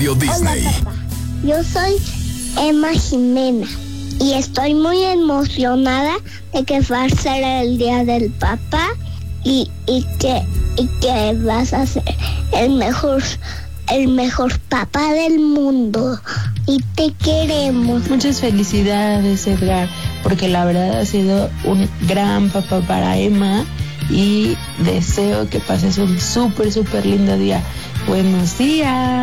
Disney. Hola, papá. Yo soy Emma Jimena y estoy muy emocionada de que va a ser el día del papá y que vas a ser el mejor papá del mundo y te queremos. Muchas felicidades, Edgar, porque la verdad ha sido un gran papá para Emma y deseo que pases un súper lindo día. Buenos días.